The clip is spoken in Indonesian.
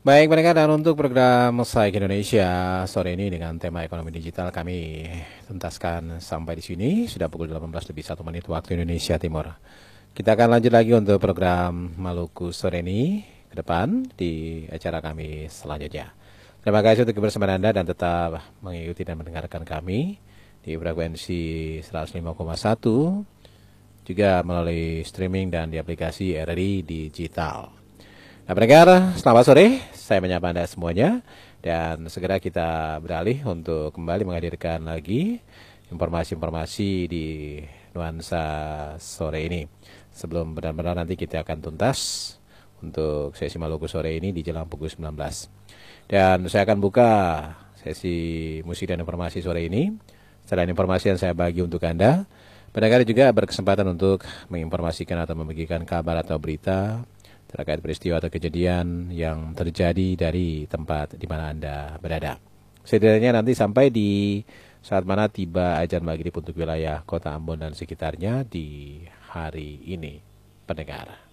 Baik pendengar, dan untuk program Saik Indonesia sore ini dengan tema ekonomi digital kami tuntaskan sampai di sini. Sudah pukul 18 lebih 1 menit waktu Indonesia Timur. Kita akan lanjut lagi untuk program Maluku sore ini ke depan di acara kami selanjutnya. Terima kasih untuk kebersamaan Anda dan tetap mengikuti dan mendengarkan kami di frekuensi 105,1 juga melalui streaming dan di aplikasi RRI Digital. Nah pendengar, selamat sore, saya menyapa Anda semuanya dan segera kita beralih untuk kembali menghadirkan lagi informasi-informasi di nuansa sore ini. Sebelum benar-benar nanti kita akan tuntas untuk sesi Maluku sore ini di jelang pukul 19. Dan saya akan buka sesi musik dan informasi sore ini. Selain informasi yang saya bagi untuk Anda, pendengar juga berkesempatan untuk menginformasikan atau membagikan kabar atau berita terkait peristiwa atau kejadian yang terjadi dari tempat di mana Anda berada. Setidaknya nanti sampai di saat mana tiba azan maghrib untuk wilayah kota Ambon dan sekitarnya di hari ini, pendengar.